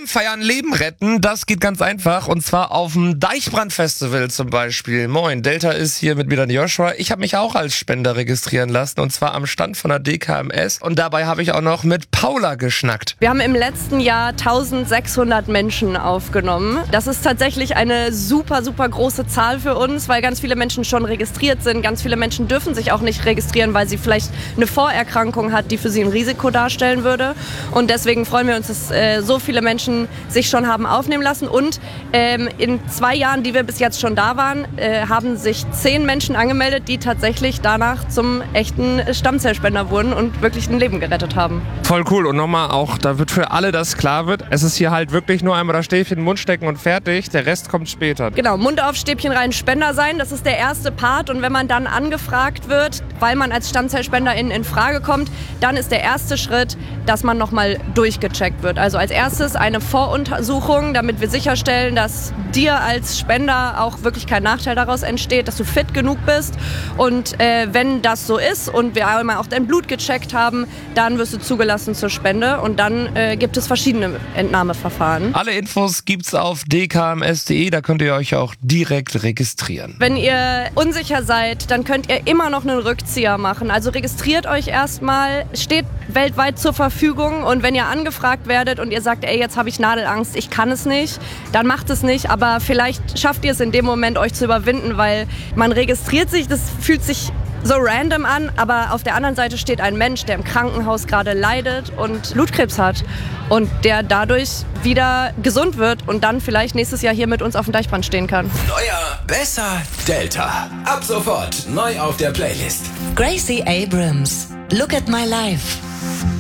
feiern, Leben retten, das geht ganz einfach und zwar auf dem Deichbrand-Festival zum Beispiel. Moin, Delta ist hier mit mir, dann Joshua. Ich habe mich auch als Spender registrieren lassen und zwar am Stand von der DKMS und dabei habe ich auch noch mit Paula geschnackt. Wir haben im letzten Jahr 1600 Menschen aufgenommen. Das ist tatsächlich eine super, super große Zahl für uns, weil ganz viele Menschen schon registriert sind. Ganz viele Menschen dürfen sich auch nicht registrieren, weil sie vielleicht eine Vorerkrankung hat, die für sie ein Risiko darstellen würde. Und deswegen freuen wir uns, dass so viele Menschen sich schon haben aufnehmen lassen. Und in 2 Jahren, die wir bis jetzt schon da waren, haben sich 10 Menschen angemeldet, die tatsächlich danach zum echten Stammzellspender wurden und wirklich ein Leben gerettet haben. Voll cool. Und nochmal auch, da wird für alle das klar wird, es ist hier halt wirklich nur einmal das Stäbchen in den Mund stecken und fertig. Der Rest kommt später. Genau, Mund auf, Stäbchen rein, Spender sein, das ist der erste Part. Und wenn man dann angefragt wird, weil man als Stammzellspenderin in Frage kommt, dann ist der erste Schritt, dass man nochmal durchgecheckt wird. Also als erstes eine Voruntersuchung, damit wir sicherstellen, dass dir als Spender auch wirklich kein Nachteil daraus entsteht, dass du fit genug bist. Und wenn das so ist und wir einmal auch dein Blut gecheckt haben, dann wirst du zugelassen zur Spende und dann gibt es verschiedene Entnahmeverfahren. Alle Infos gibt's auf dkms.de, da könnt ihr euch auch direkt registrieren. Wenn ihr unsicher seid, dann könnt ihr immer noch einen Rückzieher machen. Also registriert euch erstmal, steht weltweit zur Verfügung und wenn ihr angefragt werdet und ihr sagt, ey, jetzt habe ich Nadelangst, ich kann es nicht, dann macht es nicht, aber vielleicht schafft ihr es in dem Moment, euch zu überwinden, weil man registriert sich, das fühlt sich so random an, aber auf der anderen Seite steht ein Mensch, der im Krankenhaus gerade leidet und Blutkrebs hat und der dadurch wieder gesund wird und dann vielleicht nächstes Jahr hier mit uns auf dem Deichbrand stehen kann. Neuer, besser, Delta. Ab sofort neu auf der Playlist. Gracie Abrams, Look at My Life.